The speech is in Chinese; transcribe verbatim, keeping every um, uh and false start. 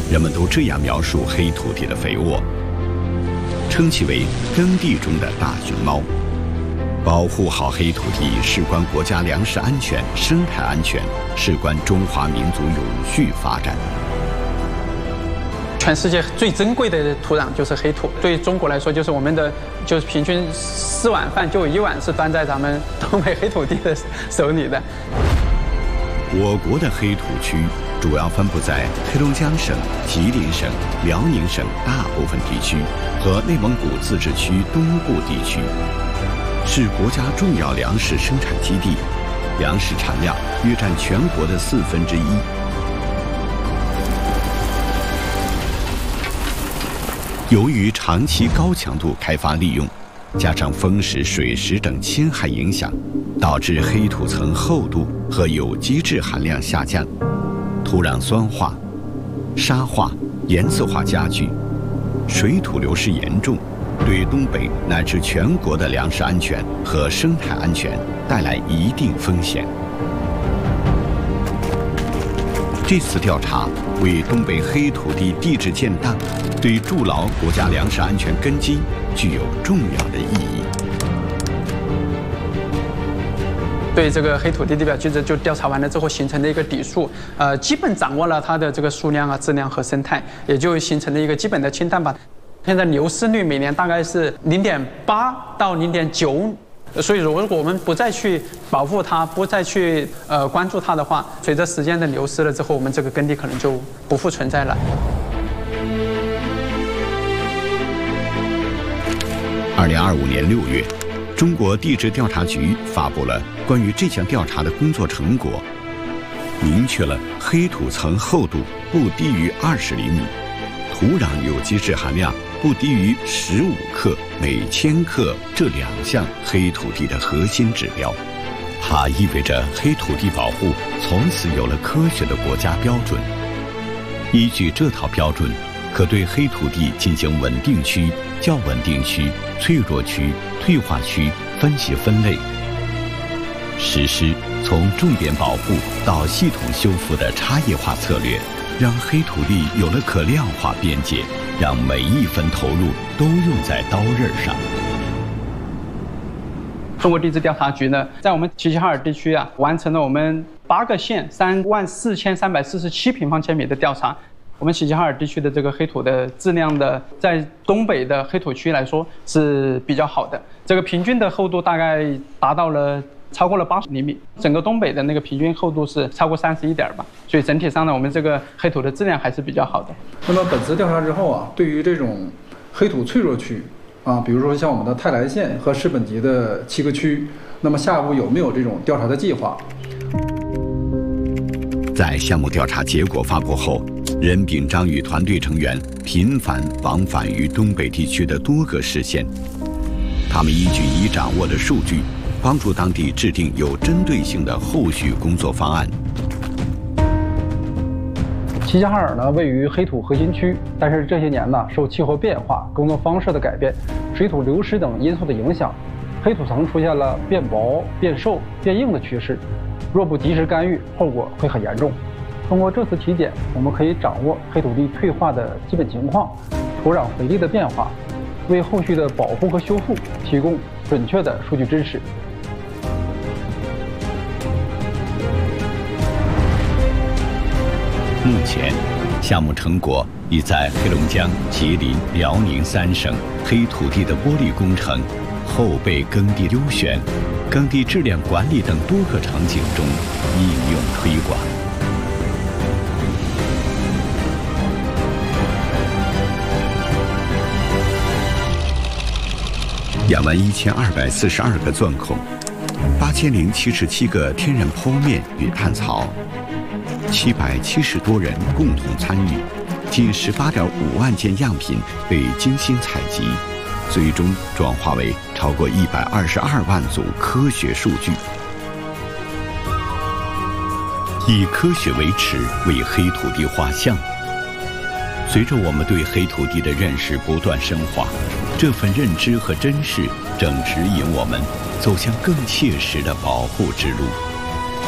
人们都这样描述黑土地的肥沃，称其为耕地中的大熊猫。保护好黑土地，事关国家粮食安全、生态安全，事关中华民族永续发展。 全世界最珍贵的土壤就是黑土，对中国来说，就是我们的，就是平均四碗饭就有一碗是端在咱们东北黑土地的手里的。 我国的黑土区主要分布在黑龙江省、吉林省、辽宁省大部分地区和内蒙古自治区东部地区，是国家重要粮食生产基地，粮食产量约占全国的四分之一。由于长期高强度开发利用，加上风蚀、水蚀等侵害影响，导致黑土层厚度和有机质含量下降，土壤酸化、沙化、颜色化加剧，水土流失严重，对东北乃至全国的粮食安全和生态安全带来一定风险。这次调查为东北黑土地地质建档，对筑牢国家粮食安全根基具有重要的意义。 对这个黑土地地表机制就调查完了之后形成的一个底数，呃，基本掌握了它的这个数量啊、质量和生态，也就形成了一个基本的清淡吧。现在流失率每年大概是零点八到零点九。所以，如果我们不再去保护它，不再去呃关注它的话，随着时间的流失了之后，我们这个耕地可能就不复存在了。 二零二五年六月，中国地质调查局发布了关于这项调查的工作成果，明确了黑土层厚度不低于二十厘米，土壤有机质含量不低于十五克每千克这两项黑土地的核心指标。它意味着黑土地保护从此有了科学的国家标准。依据这套标准，可对黑土地进行稳定区、较稳定区、脆弱区、退化区分析分类，实施从重点保护到系统修复的差异化策略，让黑土地有了可量化边界，让每一分投入都用在刀刃上。 中国地质调查局呢，在我们齐齐哈尔地区啊，完成了我们八个县三万四千三百四十七平方千米的调查。我们齐齐哈尔地区的这个黑土的质量的，在东北的黑土区来说是比较好的，这个平均的厚度大概达到了超过了八十厘米，整个东北的那个平均厚度是超过三十一点吧，所以整体上呢，我们这个黑土的质量还是比较好的。 那么本次调查之后啊，对于这种黑土脆弱区啊，比如说像我们的泰来县和市本级的七个区，那么下一步有没有这种调查的计划？ 在项目调查结果发布后，任秉章与团队成员频繁往返于东北地区的多个市县，他们依据已掌握的数据，帮助当地制定有针对性的后续工作方案。 齐齐哈尔呢，位于黑土核心区，但是这些年呢，受气候变化、工作方式的改变、水土流失等因素的影响，黑土层出现了变薄、变瘦、变硬的趋势。若不及时干预，后果会很严重。通过这次体检，我们可以掌握黑土地退化的基本情况、土壤肥力的变化，为后续的保护和修复提供准确的数据支持。 目前，项目成果已在黑龙江、吉林、辽宁三省黑土地的剥离工程、后备耕地优选、耕地质量管理等多个场景中应用推广。两万一千二百四十二个钻孔，八千零七十七个天然剖面与探槽，七百七十多人共同参与，近十八点五万件样品被精心采集，最终转化为超过一百二十二万组科学数据。以科学为尺，为黑土地画像。随着我们对黑土地的认识不断深化，这份认知和珍视正指引我们走向更切实的保护之路。